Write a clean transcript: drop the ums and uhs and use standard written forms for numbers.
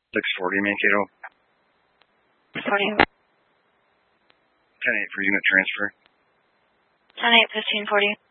640 Mankato. 40. 10-8 for unit transfer. 10-8, 1540.